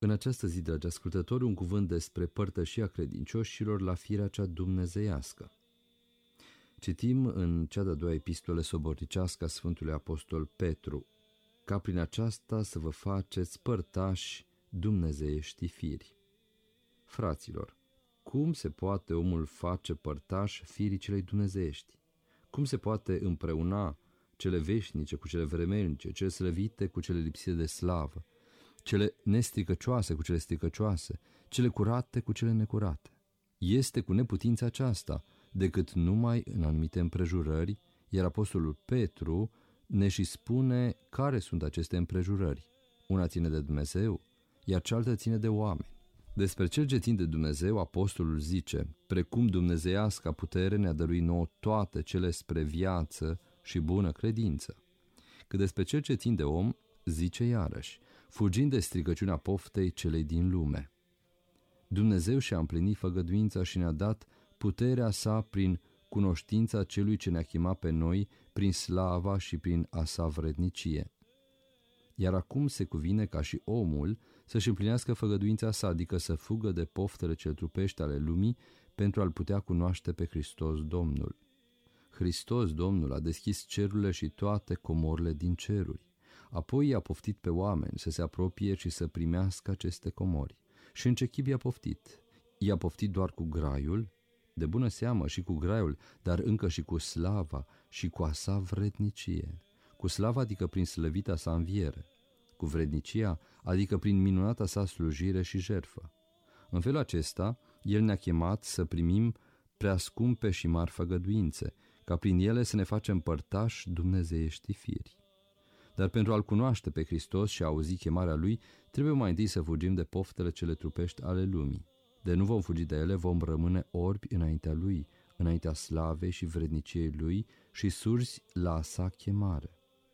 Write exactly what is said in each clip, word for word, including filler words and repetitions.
În această zi, dragi ascultători, un cuvânt despre părtășia credincioșilor la firea cea dumnezeiască. Citim în cea de-a doua epistolă sobornicească a Sfântului Apostol Petru, ca prin aceasta să vă faceți părtași dumnezeiești firi. Fraților, cum se poate omul face părtaș firii celei dumnezeiești? Cum se poate împreuna cele veșnice cu cele vremelnice, cele slăvite cu cele lipsite de slavă, cele nestricăcioase cu cele stricăcioase, cele curate cu cele necurate? Este cu neputința aceasta, decât numai în anumite împrejurări, iar apostolul Petru ne și spune care sunt aceste împrejurări. Una ține de Dumnezeu, iar cealaltă ține de oameni. Despre cel ce țin de Dumnezeu, apostolul zice: precum dumnezeiasca putere ne-a dăruit nouă toate cele spre viață și bună credință. Cât despre cel ce țin de om, zice iarăși: fugind de stricăciunea poftei celei din lume. Dumnezeu și-a împlinit făgăduința și ne-a dat puterea sa prin cunoștința celui ce ne-a chemat pe noi, prin slava și prin a sa vrednicie. Iar acum se cuvine ca și omul să-și împlinească făgăduința sa, adică să fugă de poftele cel trupești ale lumii, pentru a-L putea cunoaște pe Hristos Domnul. Hristos Domnul a deschis cerurile și toate comorile din ceruri. Apoi i-a poftit pe oameni să se apropie și să primească aceste comori. Și în ce chip i-a poftit? I-a poftit doar cu graiul? De bună seamă și cu graiul, dar încă și cu slava și cu a sa vrednicie. Cu slava, adică prin slăvita sa înviere. Cu vrednicia, adică prin minunata sa slujire și jertfă. În felul acesta, El ne-a chemat să primim prea scumpe și mari făgăduințe, ca prin ele să ne facem părtași dumnezeiești firi. Dar pentru a-L cunoaște pe Hristos și a auzi chemarea Lui, trebuie mai întâi să fugim de poftele cele trupești ale lumii. De nu vom fugi de ele, vom rămâne orbi înaintea Lui, înaintea slavei și vredniciei Lui și surzi la a sa chemare.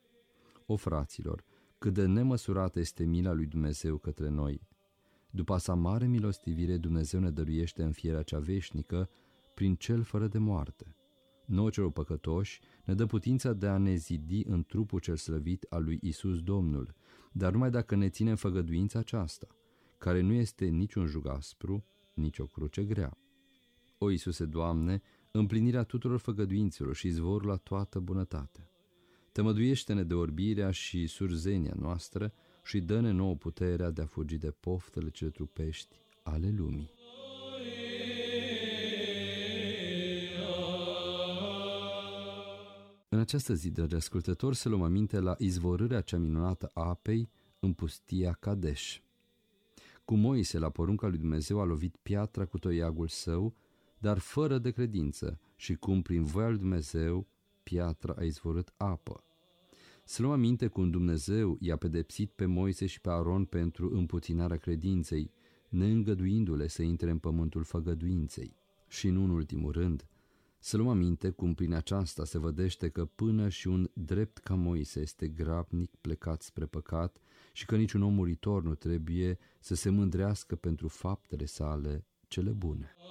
O, fraților, cât de nemăsurată este mila lui Dumnezeu către noi! După a sa mare milostivire, Dumnezeu ne dăruiește înfierea cea veșnică prin Cel fără de moarte. Nouă celor păcătoși ne dă putința de a ne zidi în trupul cel slăvit al lui Isus Domnul, dar numai dacă ne ținem făgăduința aceasta, care nu este niciun jug aspru, nici o cruce grea. O, Iisuse, Doamne, împlinirea tuturor făgăduințelor și izvorul la toată bunătatea. Tămăduiește-ne de orbirea și surzenia noastră și dă-ne nouă puterea de a fugi de poftele cele trupești ale lumii. În această zi, dragi ascultători, să luăm aminte la izvorârea cea minunată a apei în pustia Kadesh. Cu Moise, la porunca lui Dumnezeu, a lovit piatra cu toiagul său, dar fără de credință, și cum prin voia lui Dumnezeu piatra a izvorât apă. Să luăm aminte cum Dumnezeu i-a pedepsit pe Moise și pe Aron pentru împuținarea credinței, neîngăduindu-le să intre în pământul făgăduinței. Și nu în ultimul rând, să luăm aminte cum prin aceasta se vădește că până și un drept ca Moise este grabnic plecat spre păcat și că niciun om muritor nu trebuie să se mândrească pentru faptele sale cele bune.